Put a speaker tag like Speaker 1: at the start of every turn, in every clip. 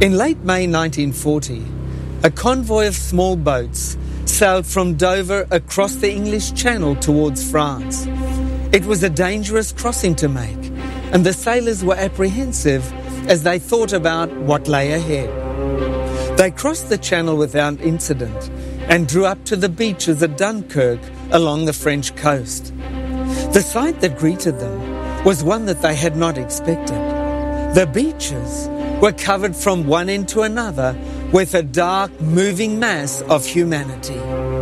Speaker 1: In late May 1940, a convoy of small boats sailed from Dover across the English Channel towards France. It was a dangerous crossing to make, and the sailors were apprehensive as they thought about what lay ahead. They crossed the Channel without incident and drew up to the beaches at Dunkirk along the French coast. The sight that greeted them was one that they had not expected. The beaches were covered from one end to another with a dark, moving mass of humanity.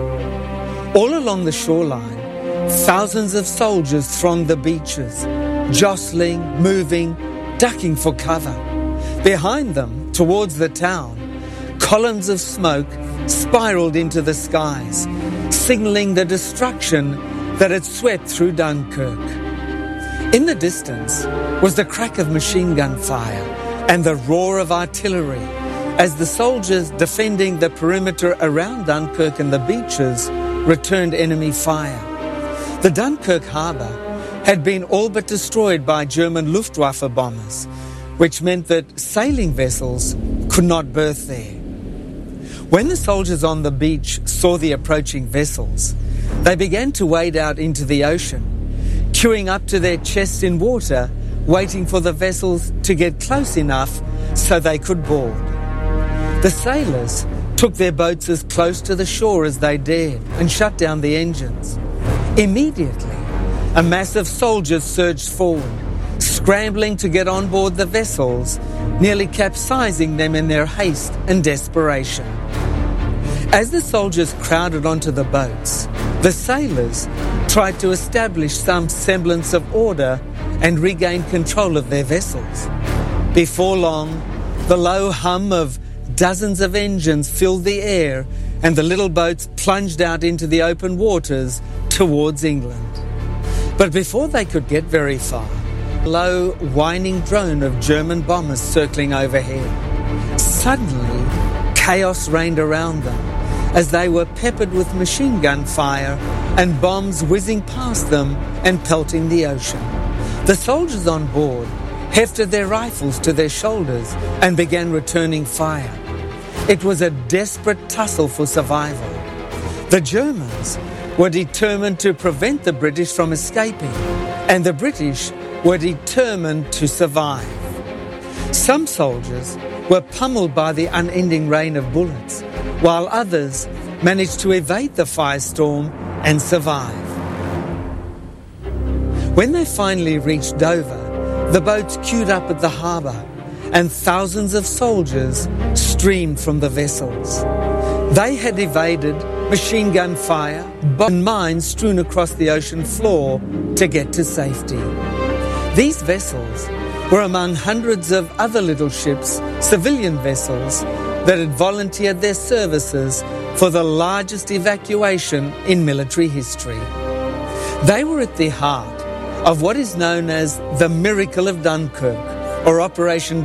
Speaker 1: All along the shoreline, thousands of soldiers thronged the beaches, jostling, moving, ducking for cover. Behind them, towards the town, columns of smoke spiraled into the skies, signalling the destruction that had swept through Dunkirk. In the distance was the crack of machine gun fire and the roar of artillery as the soldiers defending the perimeter around Dunkirk and the beaches returned enemy fire. The Dunkirk harbour had been all but destroyed by German Luftwaffe bombers, which meant that sailing vessels could not berth there. When the soldiers on the beach saw the approaching vessels, they began to wade out into the ocean, queuing up to their chests in water, waiting for the vessels to get close enough so they could board. The sailors took their boats as close to the shore as they dared and shut down the engines. Immediately, a mass of soldiers surged forward, scrambling to get on board the vessels, nearly capsizing them in their haste and desperation. As the soldiers crowded onto the boats, the sailors tried to establish some semblance of order and regain control of their vessels. Before long, the low hum of dozens of engines filled the air and the little boats plunged out into the open waters towards England. But before they could get very far, a low, whining drone of German bombers circling overhead. Suddenly, chaos reigned around them as they were peppered with machine gun fire and bombs whizzing past them and pelting the ocean. The soldiers on board hefted their rifles to their shoulders and began returning fire. It was a desperate tussle for survival. The Germans were determined to prevent the British from escaping, and the British were determined to survive. Some soldiers were pummeled by the unending rain of bullets, while others managed to evade the firestorm and survive. When they finally reached Dover, the boats queued up at the harbour, and thousands of soldiers streamed from the vessels. They had evaded machine gun fire, bombs and mines strewn across the ocean floor to get to safety. These vessels were among hundreds of other little ships, civilian vessels, that had volunteered their services for the largest evacuation in military history. They were at the heart of what is known as the Miracle of Dunkirk, or Operation